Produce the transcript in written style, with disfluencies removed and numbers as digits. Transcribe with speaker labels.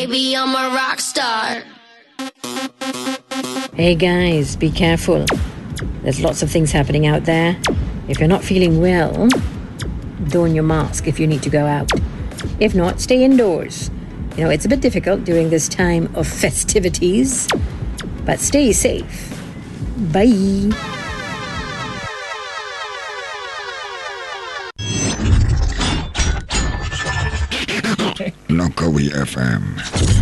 Speaker 1: Baby, I'm a rock star.
Speaker 2: Hey guys, be careful. There's lots of things happening out there. If you're not feeling well, don your mask if you need to go out. If not, stay indoors. You know, it's a bit difficult during this time of festivities, but stay safe. Bye.
Speaker 3: Nokawi FM.